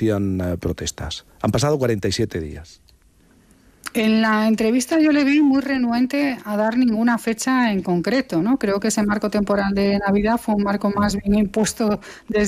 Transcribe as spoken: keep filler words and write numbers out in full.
producían eh, protestas. Han pasado cuarenta y siete días. En la entrevista yo le vi muy renuente a dar ninguna fecha en concreto, ¿no? Creo que ese marco temporal de Navidad fue un marco más bien impuesto desde